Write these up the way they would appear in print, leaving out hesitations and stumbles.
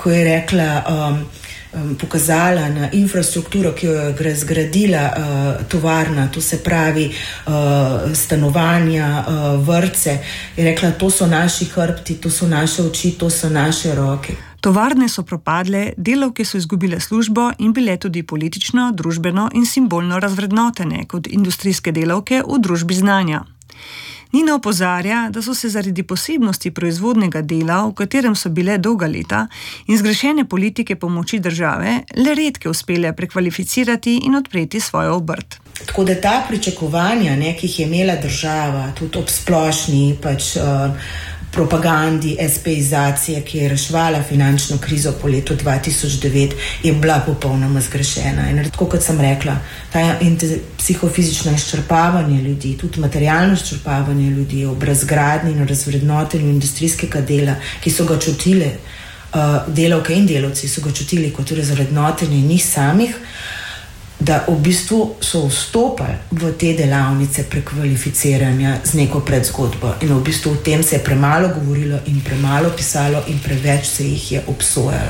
ko je rekla, pokazala na infrastrukturo, ki jo je zgradila tovarna, to se pravi stanovanja, vrtce, je rekla, to so naši hrbti, to so naše oči, to so naše roke. Tovarne so propadle, delavke so izgubile službo in bile tudi politično, družbeno in simbolno razvrednotene kot industrijske delavke v družbi znanja. Nina opozarja, da so se zaradi posebnosti proizvodnega dela, v katerem so bile dolga leta, in zgrešene politike pomoči države, le redke uspele prekvalificirati in odpreti svojo obrt. Tako da ta pričakovanja, ki jih je imela država, tudi ob splošni propagandi SP-izacije, ki je reševala finančno krizo po letu 2009, je bila popolnoma zgrešena. In tako kot sem rekla, psihofizično izčrpavanje ljudi, tudi materialno izčrpavanje ljudi ob razgradnji in razvrednotenju industrijskega dela, ki so ga čutili, delavke in delavci so ga čutili kot razvrednotenje njih samih, da v bistvu so vstopali v te delavnice prekvalificiranja z neko predzgodbo. In v bistvu o tem se je premalo govorilo in premalo pisalo in preveč se jih je obsojalo.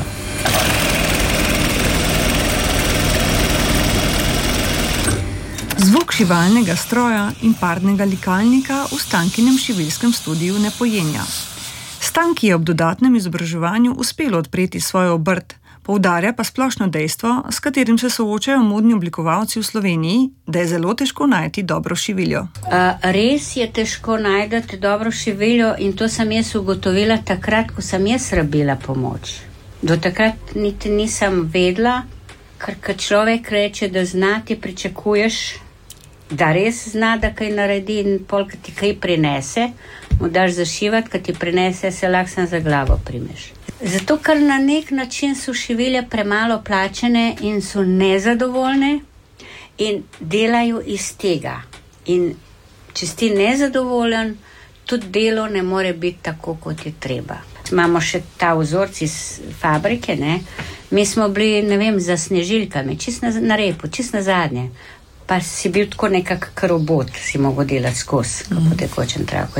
Zvok šivalnega stroja in parnega likalnika v Stankinem šiviljskem studiu ne pojenja. Stanki je ob dodatnem izobraževanju uspelo odpreti svojo obrt, poudarja pa splošno dejstvo, s katerim se soočajo modni oblikovalci v Sloveniji, da je zelo težko najti dobro šiviljo. Res je težko najti dobro šiviljo in to sem jaz ugotovila takrat, ko sem jaz rabila pomoč. Do takrat niti nisem vedela, ker kad človek reče, da zna, ti pričakuješ, da res zna, da kaj naredi in pol, kad ti kaj prinese, mu daš zašivati, kad ti prinese, se lahko sam za glavo primeš. Zato, ker na nek način so šivilje premalo plačene in so nezadovoljne in delajo iz tega. In če si nezadovoljen, tudi delo ne more biti tako, kot je treba. Imamo še ta vzorc iz fabrike, ne? Mi smo bili, za snežilkami, čist na repu, čist na zadnje. Pa si bil tako nekak robot, si mogel delati skozi, po tekočem traku.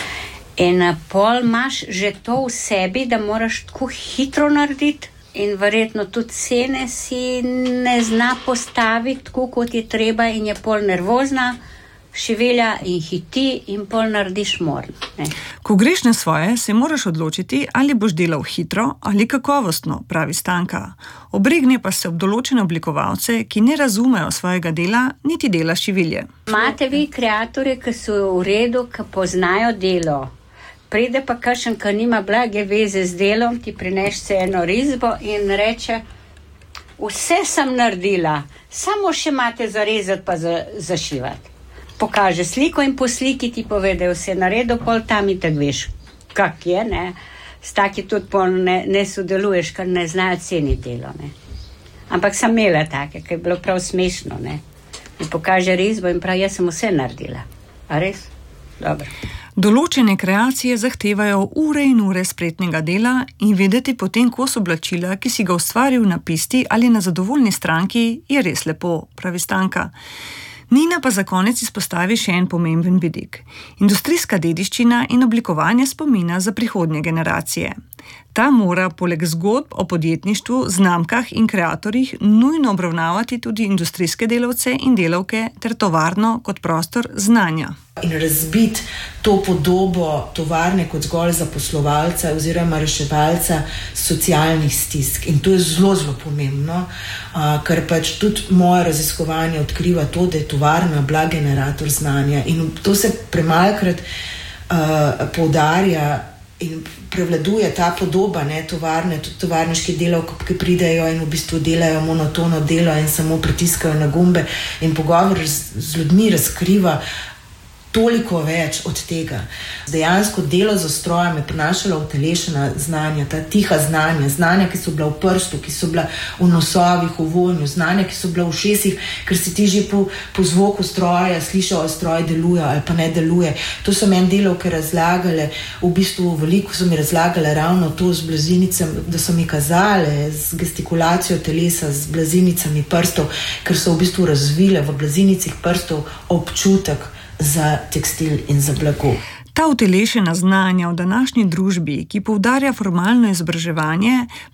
In pol imaš že to v sebi, da moraš tako hitro narediti in verjetno tudi cene si ne zna postaviti tako, kot je treba in je pol nervozna, šivilja in hiti in pol narediš morno. Ko greš na svoje, se moraš odločiti, ali boš delal hitro ali kakovostno, pravi Stanka. Obregne pa se ob določene oblikovalce, ki ne razumejo svojega dela, niti dela šivilje. Imate vi kreatorje, ki so v redu, ki poznajo delo. Pride pa kakšen, ki nima blage veze z delom, ti prinese eno risbo in reče, vse sem naredila, samo še imate zarezati pa zašivati. Pokaže sliko in po sliki ti pove, da je vse naredil, pol tam in tak veš, kak je, ne. S taki tudi pol ne sodeluješ, ker ne znajo ceniti delo, ne. Ampak sem imela take, ki je bilo prav smešno, ne. Mi pokaže risbo in prav, jaz sem vse naredila. A res? Dobro. Določene kreacije zahtevajo ure in ure spretnega dela in videti potem kos oblačila, ki si ga ustvaril na pisti ali na zadovoljni stranki, je res lepo, pravi Stanka. Nina pa za konec izpostavi še en pomemben vidik. Industrijska dediščina in oblikovanje spomina za prihodnje generacije. Ta mora poleg zgodb o podjetništvu, znamkah in kreatorjih nujno obravnavati tudi industrijske delavce in delavke ter tovarno kot prostor znanja. In razbiti to podobo tovarne kot zgolj zaposlovalca oziroma reševalca socialnih stisk. In to je zelo, zelo pomembno, ker pač tudi moje raziskovanje odkriva to, da je tovarna bila generator znanja. In to se premalokrat poudarja in prevladuje ta podoba, tovarne, tudi tovarniški delavci, ki pridejo in v bistvu delajo monotono delo in samo pritiskajo na gumbe in pogovor z ljudmi razkriva toliko več od tega. Dejansko delo z strojem je prinašalo utelešena znanja, ta tiha znanja, ki so bila v prstu, ki so bila v nosovih, v vonju, znanja, ki so bila v ušesih, ker si ti že po zvoku stroja slišal, ali stroj deluje ali pa ne deluje. To so meni delavke razlagale, v bistvu veliko so mi razlagale ravno to z blazinicami, da so mi kazale z gestikulacijo telesa, z blazinicami prstov, ker so v bistvu razvile v blazinicah prstov občutek za tekstil in za blago. Ta utelešena znanja v današnji družbi, ki poudarja formalno izobraževanje,